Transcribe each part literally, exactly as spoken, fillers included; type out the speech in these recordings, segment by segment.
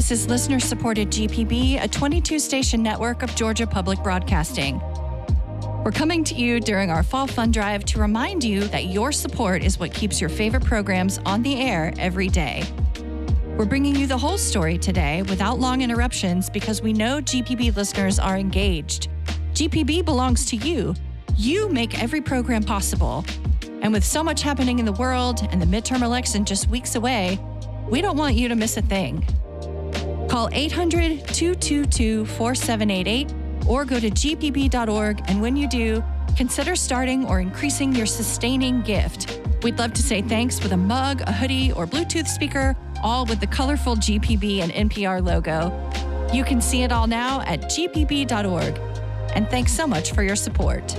This is listener-supported G P B, a twenty-two station network of Georgia Public Broadcasting. We're coming to you during our Fall Fund Drive to remind you that your support is what keeps your favorite programs on the air every day. We're bringing you the whole story today without long interruptions because we know G P B listeners are engaged. G P B belongs to you. You make every program possible. And with so much happening in the world and the midterm election just weeks away, we don't want you to miss a thing. Call eight hundred, two two two, four seven eight eight or go to g p b dot org, and when you do, consider starting or increasing your sustaining gift. We'd love to say thanks with a mug, a hoodie, or Bluetooth speaker, all with the colorful G P B and N P R logo. You can see it all now at g p b dot org. And thanks so much for your support.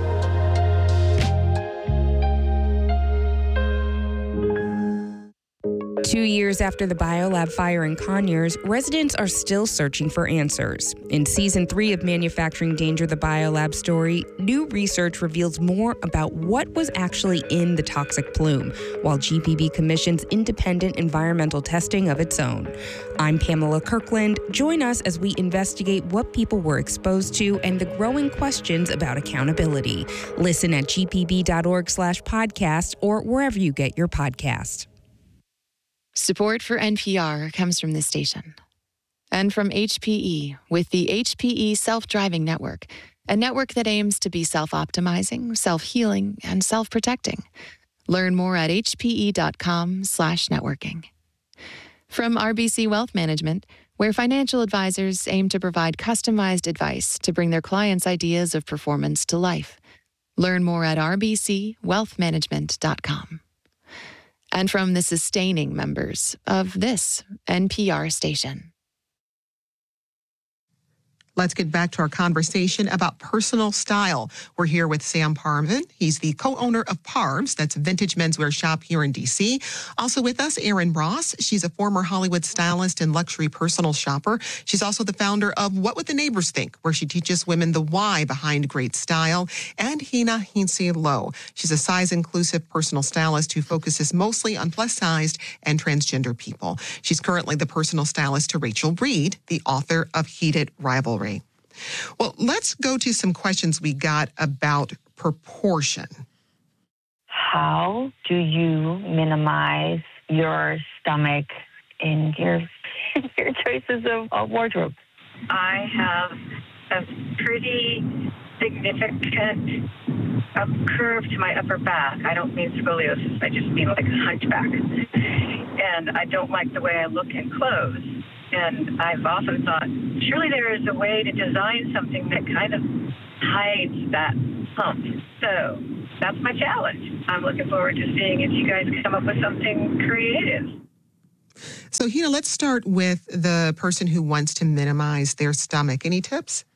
Two years after the Biolab fire in Conyers, residents are still searching for answers. In Season three of Manufacturing Danger, the Biolab story, new research reveals more about what was actually in the toxic plume, while G P B commissions independent environmental testing of its own. I'm Pamela Kirkland. Join us as we investigate what people were exposed to and the growing questions about accountability. Listen at g p b dot org slash podcast or wherever you get your podcast. Support for N P R comes from this station and from H P E with the H P E Self-Driving Network, a network that aims to be self-optimizing, self-healing, and self-protecting. Learn more at h p e dot com slash networking. From R B C Wealth Management, where financial advisors aim to provide customized advice to bring their clients' ideas of performance to life. Learn more at r b c wealth management dot com. And from the sustaining members of this N P R station. Let's get back to our conversation about personal style. We're here with Sam Parvin. He's the co-owner of Parvs, that's a vintage menswear shop here in D C. Also with us, Erin Ross. She's a former Hollywood stylist and luxury personal shopper. She's also the founder of What Would the Neighbors Think, where she teaches women the why behind great style. And Hina Hintze-Lowe. She's a size-inclusive personal stylist who focuses mostly on plus-sized and transgender people. She's currently the personal stylist to Rachel Reed, the author of Heated Rivalry. Well, let's go to some questions we got about proportion. How do you minimize your stomach in your your choices of, of wardrobe? I have a pretty significant up curve to my upper back. I don't mean scoliosis. I just mean like a hunchback. And I don't like the way I look in clothes. And I've often thought, surely there is a way to design something that kind of hides that hump. So that's my challenge. I'm looking forward to seeing if you guys come up with something creative. So, Hina, let's start with the person who wants to minimize their stomach. Any tips?